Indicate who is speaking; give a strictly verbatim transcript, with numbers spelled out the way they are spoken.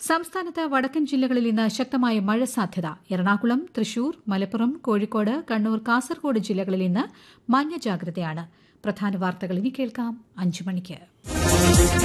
Speaker 1: സംസ്ഥാനത്ത് വടക്കൻ ജില്ലകളിൽ ഇന്ന് ശക്തമായ മഴ സാധ്യത. എറണാകുളം, തൃശൂർ, മലപ്പുറം, കോഴിക്കോട്, കണ്ണൂർ, കാസർഗോഡ് ജില്ലകളിൽ ഇന്ന് മഞ്ഞ ജാഗ്രതയാണ്. പ്രധാന വാർത്തകൾ ഇനി കേൾക്കാം അഞ്ചു മണിക്ക്.